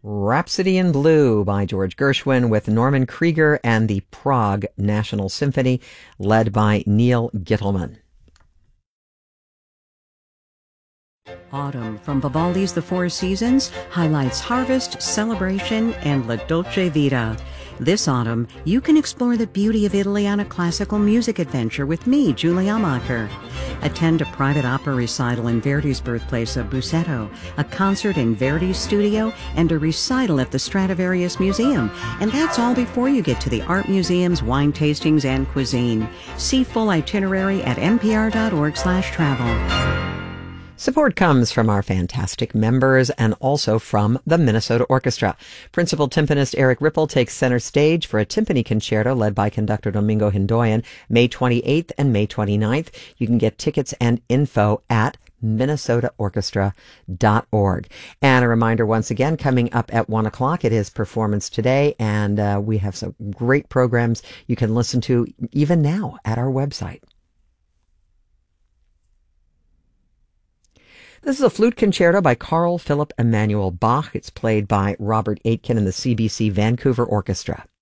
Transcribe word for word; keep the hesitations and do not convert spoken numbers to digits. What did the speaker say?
Rhapsody in Blue by George Gershwin with Norman Krieger and the Prague National Symphony, led by Neil Gittelman. Autumn from Vivaldi's The Four Seasons highlights harvest, celebration, and La Dolce Vita. This autumn, you can explore the beauty of Italy on a classical music adventure with me, Julie Amacher. Attend a private opera recital in Verdi's birthplace of Busseto, a concert in Verdi's studio, and a recital at the Stradivarius Museum. And that's all before you get to the art museums, wine tastings, and cuisine. See full itinerary at npr.org slash travel. Support comes from our fantastic members and also from the Minnesota Orchestra. Principal timpanist Eric Ripple takes center stage for a timpani concerto led by conductor Domingo Hindoyan, May twenty-eighth and May twenty-ninth. You can get tickets and info at minnesota orchestra dot org. And a reminder once again, coming up at one o'clock, it is Performance Today, and uh, we have some great programs you can listen to even now at our website. This is a flute concerto by Carl Philipp Emanuel Bach. It's played by Robert Aitken and the C B C Vancouver Orchestra.